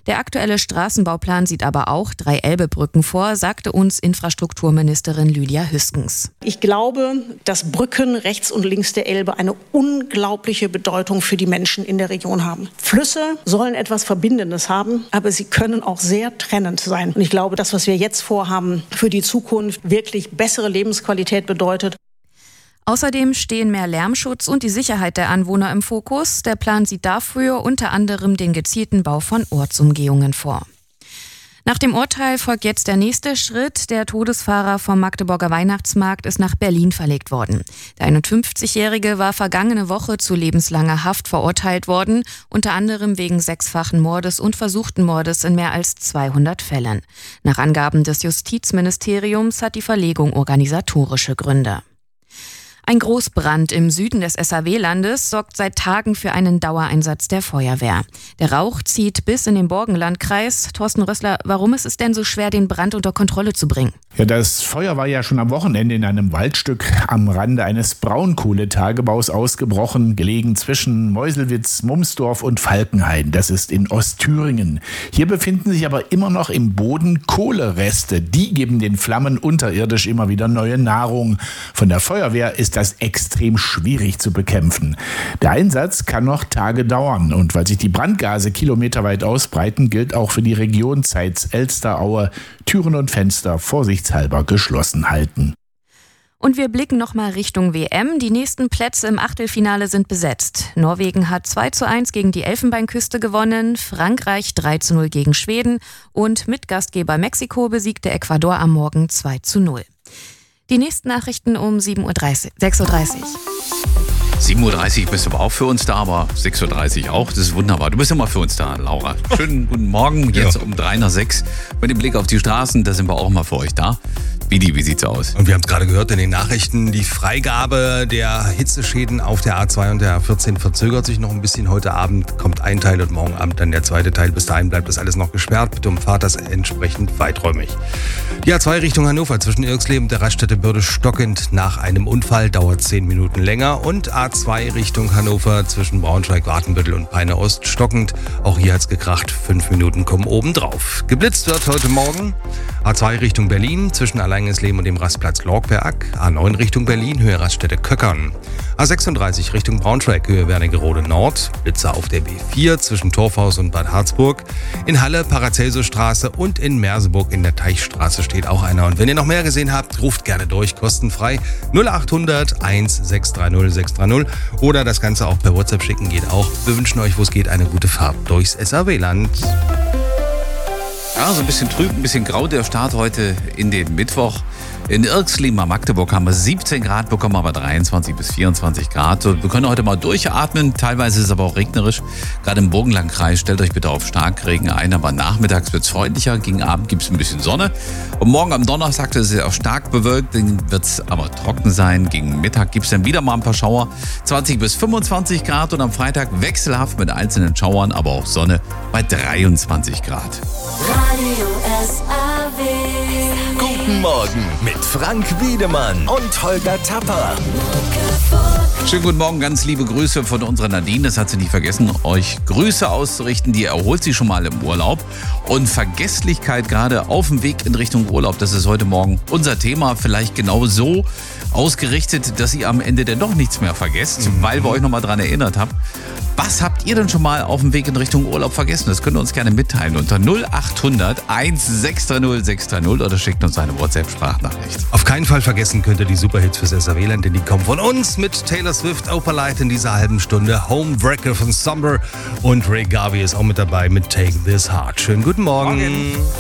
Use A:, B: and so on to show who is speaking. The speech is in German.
A: Der aktuelle Straßenbauplan sieht aber auch 3 Elbebrücken vor, sagte uns Infrastrukturministerin Lydia Hüskens.
B: Ich glaube, dass Brücken rechts und links der Elbe eine unglaubliche Bedeutung für die Menschen in der Region haben. Flüsse sollen etwas Verbindendes haben, aber sie können auch sehr trennend sein. Und ich glaube, das, was wir jetzt vorhaben, für die Zukunft wirklich bessere Lebensqualität bedeutet.
A: Außerdem stehen mehr Lärmschutz und die Sicherheit der Anwohner im Fokus. Der Plan sieht dafür unter anderem den gezielten Bau von Ortsumgehungen vor. Nach dem Urteil folgt jetzt der nächste Schritt. Der Todesfahrer vom Magdeburger Weihnachtsmarkt ist nach Berlin verlegt worden. Der 51-Jährige war vergangene Woche zu lebenslanger Haft verurteilt worden, unter anderem wegen 6-fachen Mordes und versuchten Mordes in mehr als 200 Fällen. Nach Angaben des Justizministeriums hat die Verlegung organisatorische Gründe. Ein Großbrand im Süden des SAW-Landes sorgt seit Tagen für einen Dauereinsatz der Feuerwehr. Der Rauch zieht bis in den Borkenlandkreis. Thorsten Rössler, warum ist es denn so schwer, den Brand unter Kontrolle zu bringen?
C: Ja, das Feuer war ja schon am Wochenende in einem Waldstück am Rande eines Braunkohletagebaus ausgebrochen, gelegen zwischen Meuselwitz, Mumsdorf und Falkenhain. Das ist in Ostthüringen. Hier befinden sich aber immer noch im Boden Kohlereste. Die geben den Flammen unterirdisch immer wieder neue Nahrung. Von der Feuerwehr ist das extrem schwierig zu bekämpfen. Der Einsatz kann noch Tage dauern. Und weil sich die Brandgase kilometerweit ausbreiten, gilt auch für die Region Zeitz-Elsteraue, Türen und Fenster vorsichtshalber geschlossen halten.
A: Und wir blicken nochmal Richtung WM. Die nächsten Plätze im Achtelfinale sind besetzt. Norwegen hat 2:1 gegen die Elfenbeinküste gewonnen, Frankreich 3:0 gegen Schweden und Mitgastgeber Mexiko besiegte Ecuador am Morgen 2:0. Die nächsten Nachrichten um 6:30 Uhr.
D: 7:30 Uhr bist du aber auch für uns da, aber 6:30 Uhr auch. Das ist wunderbar. Du bist immer für uns da, Laura. Schönen guten Morgen, jetzt um 6:03 mit dem Blick auf die Straßen. Da sind wir auch mal für euch da. Wie sieht's aus?
E: Und wir haben es gerade gehört in den Nachrichten, die Freigabe der Hitzeschäden auf der A2 und der A14 verzögert sich noch ein bisschen. Heute Abend kommt ein Teil und morgen Abend dann der zweite Teil. Bis dahin bleibt das alles noch gesperrt. Bitte umfahrt das entsprechend weiträumig. Die A2 Richtung Hannover zwischen Irxleben und der Raststätte Börde stockend nach einem Unfall, dauert 10 Minuten länger. Und A2 Richtung Hannover zwischen Braunschweig, Wartenbüttel und Peine Ost stockend. Auch hier hat's gekracht, 5 Minuten kommen obendrauf. Geblitzt wird heute Morgen A2 Richtung Berlin zwischen Alleingeisleben und dem Rastplatz Lorgberg. A9 Richtung Berlin, Höhe Raststätte Köckern. A36 Richtung Braunschweig, Höhe Wernigerode Nord. Blitzer auf der B4 zwischen Torfhaus und Bad Harzburg. In Halle, Paracelsusstraße und in Merseburg in der Teichstraße steht auch einer. Und wenn ihr noch mehr gesehen habt, ruft gerne durch, kostenfrei 0800 1630 630 oder das Ganze auch per WhatsApp schicken geht auch. Wir wünschen euch, wo es geht, eine gute Fahrt durchs SAW-Land.
D: Ja, so ein bisschen trüb, ein bisschen grau der Start heute in den Mittwoch. In Irxleben am Magdeburg haben wir 17 Grad bekommen, aber 23 bis 24 Grad. Wir können heute mal durchatmen, teilweise ist es aber auch regnerisch. Gerade im Burgenlandkreis, stellt euch bitte auf Starkregen ein, aber nachmittags wird es freundlicher, gegen Abend gibt es ein bisschen Sonne. Und morgen am Donnerstag ist es auch stark bewölkt, dann wird es aber trocken sein. Gegen Mittag gibt es dann wieder mal ein paar Schauer, 20 bis 25 Grad und am Freitag wechselhaft mit einzelnen Schauern, aber auch Sonne bei 23 Grad.
F: Radio SAW.
G: Guten Morgen mit Frank Wiedemann und Holger Tapper.
D: Schönen guten Morgen, ganz liebe Grüße von unserer Nadine. Das hat sie nicht vergessen, euch Grüße auszurichten. Die erholt sie schon mal im Urlaub. Und Vergesslichkeit gerade auf dem Weg in Richtung Urlaub, das ist heute Morgen unser Thema. Vielleicht genau so ausgerichtet, dass ihr am Ende denn doch nichts mehr vergesst, weil wir euch nochmal dran erinnert haben. Was habt ihr denn schon mal auf dem Weg in Richtung Urlaub vergessen? Das könnt ihr uns gerne mitteilen unter 0800 1630 630 oder schickt uns eine WhatsApp-Sprachnachricht.
E: Auf keinen Fall vergessen könnt ihr die Superhits fürs SAW-Land, denn die kommen von uns mit Taylor Swift, Opalite in dieser halben Stunde, Homewrecker von Summer und Ray Garvey ist auch mit dabei mit Take This Heart. Schönen guten Morgen.